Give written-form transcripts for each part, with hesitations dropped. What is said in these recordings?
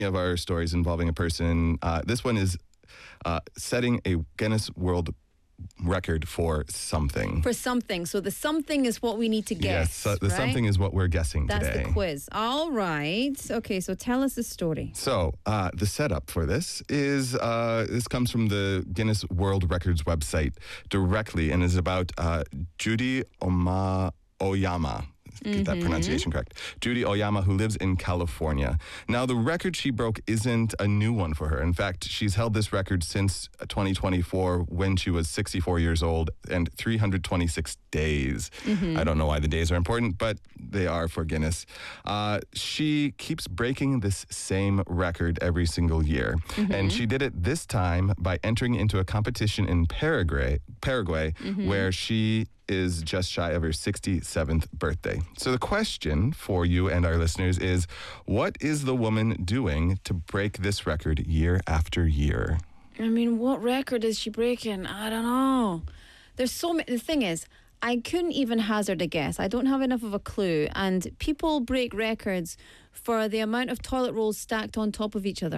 of our stories involving a person. This one is setting a Guinness World Record for something. For something. So the something is what we need to guess. Yes, the right? something is what we're guessing That's today. the quiz. All right. Okay, so tell us the story. So the setup for this is this comes from the Guinness World Records website directly and is about Judy Oyama. Get that pronunciation correct. Judy Oyama, who lives in California. Now, the record she broke isn't a new one for her. In fact, she's held this record since 2024 when she was 64 years old and 326 days. I don't know why the days are important, but they are for Guinness. She keeps breaking this same record every single year. And she did it this time by entering into a competition in Paraguay where she is just shy of her 67th birthday. So the question for you and our listeners is, what is the woman doing to break this record year after year? I mean, what record is she breaking? I don't know. There's so many. The thing is, I couldn't even hazard a guess. I don't have enough of a clue. And people break records for the amount of toilet rolls stacked on top of each other.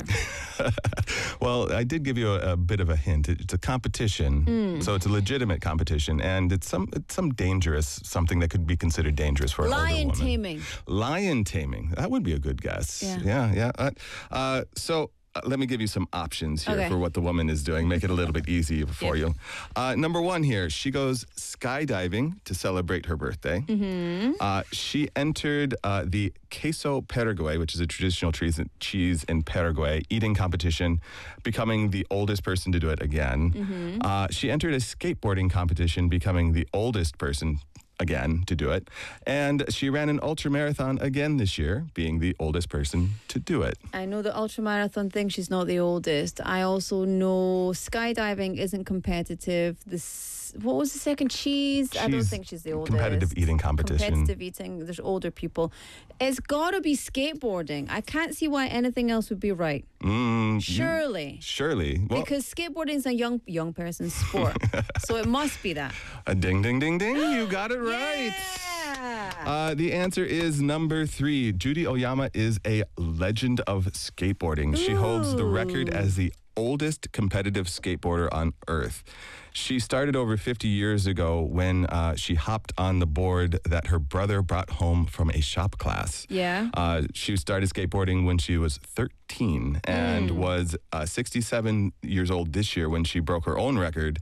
Well, I did give you a bit of a hint. It's a competition, so it's a legitimate competition, and it's some dangerous, something that could be considered dangerous for an older woman. Lion taming. Lion taming. That would be a good guess. Yeah. So let me give you some options here Okay. for what the woman is doing. Make it a little bit easier for you. Number one here, she goes skydiving to celebrate her birthday. She entered the Queso Paraguay, which is a traditional cheese in Paraguay, eating competition, becoming the oldest person to do it again. She entered a skateboarding competition, becoming the oldest person again to do it. And she ran an ultramarathon again this year, being the oldest person to do it. I know the ultramarathon thing, she's not the oldest. I also know skydiving isn't competitive. What was the second? Cheese? I don't think she's the oldest. Competitive eating competition. Competitive eating, there's older people. It's got to be skateboarding. I can't see why anything else would be right. Surely. Surely. Well, Because skateboarding is a young person's sport. So it must be that. a ding, ding, ding, ding. You got it right. Yeah. The answer is number 3. Judy Oyama is a legend of skateboarding. She holds the record as the oldest competitive skateboarder on Earth. She started over 50 years ago when she hopped on the board that her brother brought home from a shop class. Yeah. She started skateboarding when she was 13 and was 67 years old this year when she broke her own record.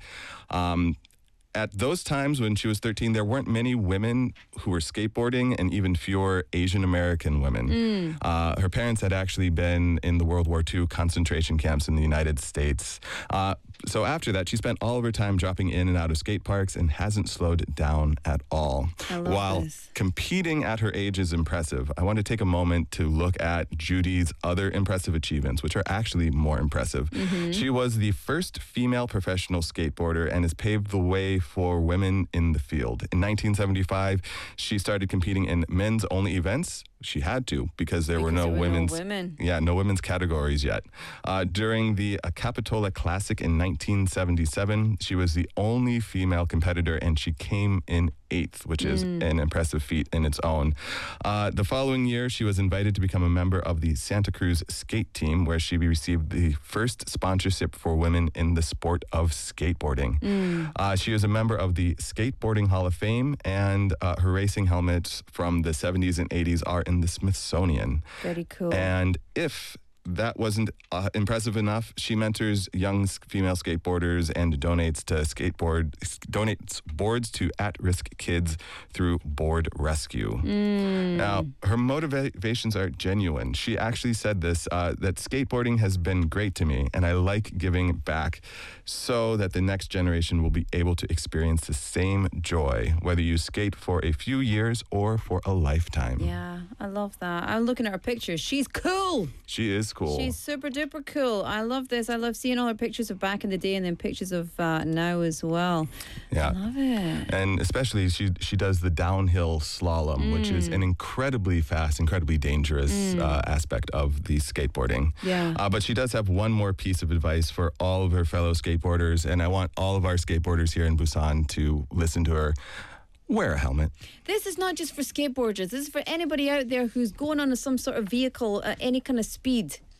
At those times when she was 13, there weren't many women who were skateboarding and even fewer Asian American women. Her parents had actually been in the World War II concentration camps in the United States. So after that, she spent all of her time dropping in and out of skate parks and hasn't slowed down at all. I love While this. competing at her age is impressive, I want to take a moment to look at Judy's other impressive achievements, which are actually more impressive. She was the first female professional skateboarder and has paved the way for women in the field. In 1975, she started competing in men's only events. She had to because there were no women's no women's categories yet. During the Capitola Classic in 1977, she was the only female competitor and she came in 8th, which is an impressive feat in its own. The following year, she was invited to become a member of the Santa Cruz skate team, where she received the first sponsorship for women in the sport of skateboarding. She is a member of the Skateboarding Hall of Fame, and her racing helmets from the 70s and 80s are in the Smithsonian. Very cool. And if that wasn't impressive enough, she mentors young female skateboarders and donates boards to at-risk kids through Board Rescue. Now, her motivations are genuine. She actually said this, that skateboarding has been great to me, and I like giving back so that the next generation will be able to experience the same joy, whether you skate for a few years or for a lifetime. Yeah, I love that. I'm looking at her pictures. She's cool. She is cool. She's super duper cool. I love this. I love seeing all her pictures of back in the day and then pictures of now as well. Yeah. I love it. And especially she does the downhill slalom, which is an incredibly fast, incredibly dangerous aspect of the skateboarding. Yeah. But she does have one more piece of advice for all of her fellow skateboarders, and I want all of our skateboarders here in Busan to listen to her. Wear a helmet. This is not just for skateboarders. This is for anybody out there who's going on some sort of vehicle at any kind of speed.